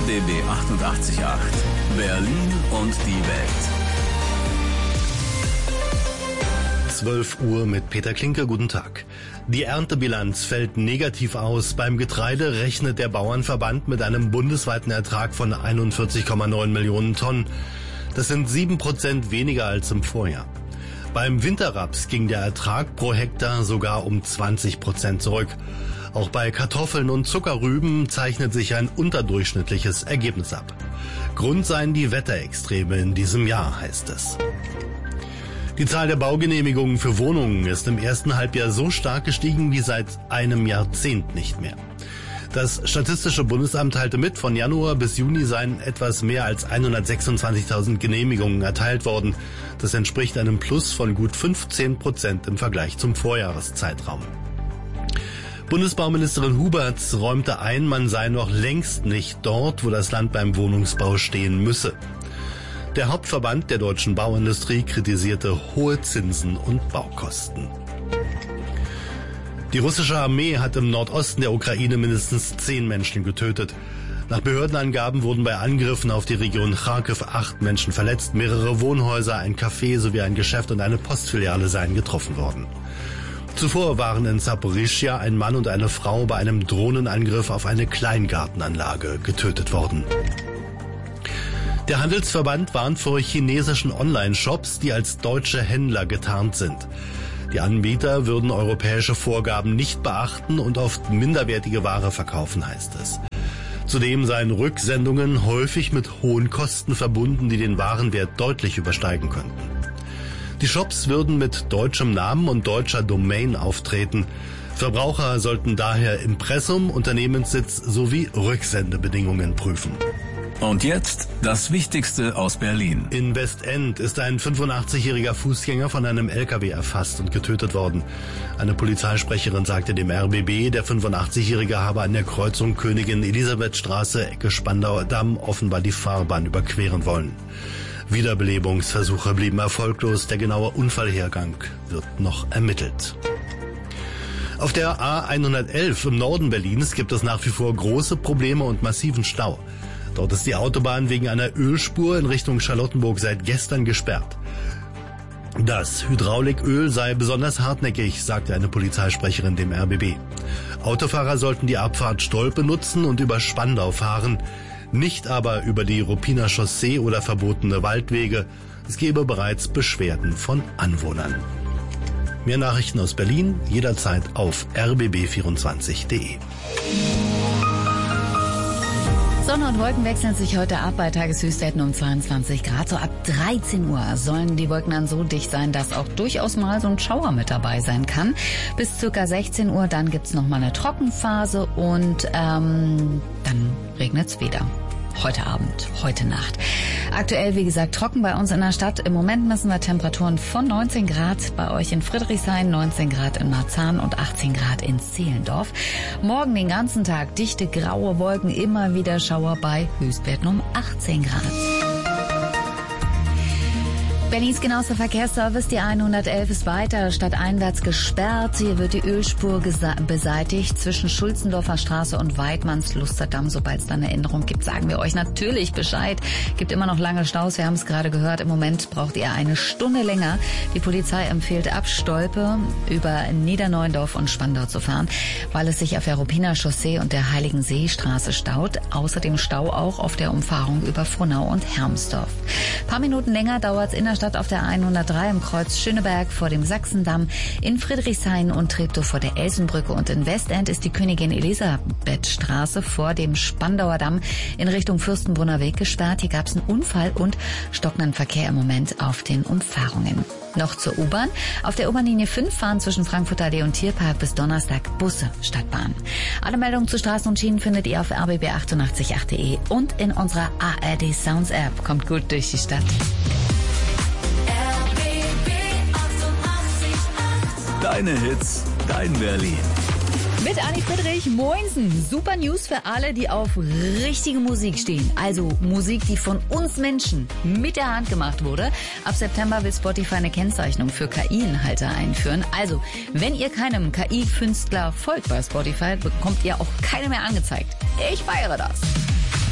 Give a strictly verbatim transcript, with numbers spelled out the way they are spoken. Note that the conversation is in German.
B B achtundachtzig Komma acht. Berlin und die Welt. zwölf Uhr mit Peter Klinke, guten Tag. Die Erntebilanz fällt negativ aus. Beim Getreide rechnet der Bauernverband mit einem bundesweiten Ertrag von einundvierzig Komma neun Millionen Tonnen. Das sind sieben Prozent weniger als im Vorjahr. Beim Winterraps ging der Ertrag pro Hektar sogar um zwanzig Prozent zurück. Auch bei Kartoffeln und Zuckerrüben zeichnet sich ein unterdurchschnittliches Ergebnis ab. Grund seien die Wetterextreme in diesem Jahr, heißt es. Die Zahl der Baugenehmigungen für Wohnungen ist im ersten Halbjahr so stark gestiegen wie seit einem Jahrzehnt nicht mehr. Das Statistische Bundesamt teilte mit, von Januar bis Juni seien etwas mehr als hundertsechsundzwanzigtausend Genehmigungen erteilt worden. Das entspricht einem Plus von gut fünfzehn Prozent im Vergleich zum Vorjahreszeitraum. Bundesbauministerin Huberts räumte ein, man sei noch längst nicht dort, wo das Land beim Wohnungsbau stehen müsse. Der Hauptverband der deutschen Bauindustrie kritisierte hohe Zinsen und Baukosten. Die russische Armee hat im Nordosten der Ukraine mindestens zehn Menschen getötet. Nach Behördenangaben wurden bei Angriffen auf die Region Charkiw acht Menschen verletzt. Mehrere Wohnhäuser, ein Café sowie ein Geschäft und eine Postfiliale seien getroffen worden. Zuvor waren in Saporischschja ein Mann und eine Frau bei einem Drohnenangriff auf eine Kleingartenanlage getötet worden. Der Handelsverband warnt vor chinesischen Online-Shops, die als deutsche Händler getarnt sind. Die Anbieter würden europäische Vorgaben nicht beachten und oft minderwertige Ware verkaufen, heißt es. Zudem seien Rücksendungen häufig mit hohen Kosten verbunden, die den Warenwert deutlich übersteigen könnten. Die Shops würden mit deutschem Namen und deutscher Domain auftreten. Verbraucher sollten daher Impressum, Unternehmenssitz sowie Rücksendebedingungen prüfen. Und jetzt das Wichtigste aus Berlin. In Westend ist ein fünfundachtzigjähriger Fußgänger von einem L K W erfasst und getötet worden. Eine Polizeisprecherin sagte dem R B B, der fünfundachtzigjährige habe an der Kreuzung Königin-Elisabeth-Straße, Ecke Spandauer Damm, offenbar die Fahrbahn überqueren wollen. Wiederbelebungsversuche blieben erfolglos. Der genaue Unfallhergang wird noch ermittelt. Auf der A hundertelf im Norden Berlins gibt es nach wie vor große Probleme und massiven Stau. Dort ist die Autobahn wegen einer Ölspur in Richtung Charlottenburg seit gestern gesperrt. Das Hydrauliköl sei besonders hartnäckig, sagte eine Polizeisprecherin dem R B B. Autofahrer sollten die Abfahrt Stolpe nutzen und über Spandau fahren, nicht aber über die Ruppiner Chaussee oder verbotene Waldwege. Es gebe bereits Beschwerden von Anwohnern. Mehr Nachrichten aus Berlin jederzeit auf r b b vierundzwanzig punkt de. Sonne und Wolken wechseln sich heute ab bei Tageshöchstwerten um zweiundzwanzig Grad. So ab dreizehn Uhr sollen die Wolken dann so dicht sein, dass auch durchaus mal so ein Schauer mit dabei sein kann. Bis circa sechzehn Uhr, dann gibt's noch mal eine Trockenphase und ähm, dann regnet's wieder. Heute Abend, heute Nacht. Aktuell, wie gesagt, trocken bei uns in der Stadt. Im Moment messen wir Temperaturen von neunzehn Grad bei euch in Friedrichshain, neunzehn Grad in Marzahn und achtzehn Grad in Zehlendorf. Morgen den ganzen Tag dichte graue Wolken, immer wieder Schauer bei Höchstwerten um achtzehn Grad. Berlins genauester Verkehrsservice, die hundertelf ist weiter stadteinwärts gesperrt. Hier wird die Ölspur beseitigt zwischen Schulzendorfer Straße und Weidmanns-Lusterdamm. Sobald es da eine Änderung gibt, sagen wir euch natürlich Bescheid. Gibt immer noch lange Staus, wir haben es gerade gehört. Im Moment braucht ihr eine Stunde länger. Die Polizei empfiehlt ab Stolpe über Niederneuendorf und Spandau zu fahren, weil es sich auf der Ruppiner Chaussee und der Heiligenseestraße staut. Außerdem Stau auch auf der Umfahrung über Frohnau und Hermsdorf. Ein paar Minuten länger dauert es in der Stadt auf der hundertdrei im Kreuz Schöneberg vor dem Sachsendamm, in Friedrichshain und Treptow vor der Elsenbrücke und in Westend ist die Königin-Elisabeth-Straße vor dem Spandauer Damm in Richtung Fürstenbrunner Weg gesperrt. Hier gab es einen Unfall und stockenden Verkehr im Moment auf den Umfahrungen. Noch zur U-Bahn. Auf der U-Bahn-Linie fünf fahren zwischen Frankfurter Allee und Tierpark bis Donnerstag Busse statt Bahn. Alle Meldungen zu Straßen und Schienen findet ihr auf r b b achtundachtzig punkt acht punkt de und in unserer A R D Sounds App. Kommt gut durch die Stadt. Deine Hits, dein Berlin. Mit Anni Friedrich, moinsen. Super News für alle, die auf richtige Musik stehen. Also Musik, die von uns Menschen mit der Hand gemacht wurde. Ab September will Spotify eine Kennzeichnung für K I-Inhalte einführen. Also, wenn ihr keinem K I-Künstler folgt bei Spotify, bekommt ihr auch keine mehr angezeigt. Ich feiere das.